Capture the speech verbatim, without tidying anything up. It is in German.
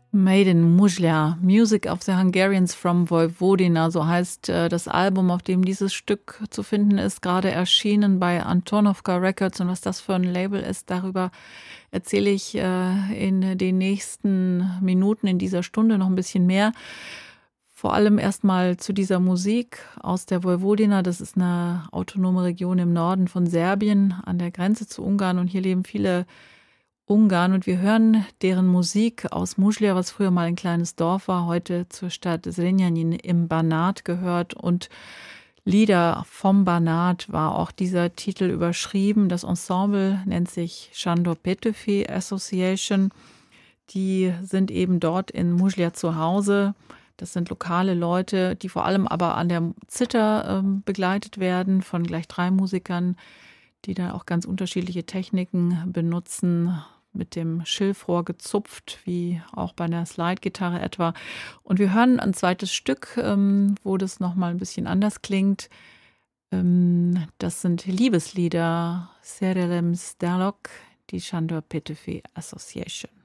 Made in Muzlia, Music of the Hungarians from Vojvodina, so heißt äh, das Album, auf dem dieses Stück zu finden ist, gerade erschienen bei Antonovka Records. Und was das für ein Label ist, darüber erzähle ich äh, in den nächsten Minuten in dieser Stunde noch ein bisschen mehr. Vor allem erstmal zu dieser Musik aus der Vojvodina. Das ist eine autonome Region im Norden von Serbien an der Grenze zu Ungarn. Und hier leben viele Ungarn. Und wir hören deren Musik aus Muzlia, was früher mal ein kleines Dorf war, heute zur Stadt Zrenjanin im Banat gehört. Und Lieder vom Banat war auch dieser Titel überschrieben. Das Ensemble nennt sich Sándor Petőfi Association. Die sind eben dort in Muzlia zu Hause. Das sind lokale Leute, die vor allem aber an der Zither äh, begleitet werden von gleich drei Musikern, die da auch ganz unterschiedliche Techniken benutzen, mit dem Schilfrohr gezupft, wie auch bei einer Slide-Gitarre etwa. Und wir hören ein zweites Stück, ähm, wo das nochmal ein bisschen anders klingt. Ähm, das sind Liebeslieder, Szerelem Szálak, die Sándor Petőfi Association.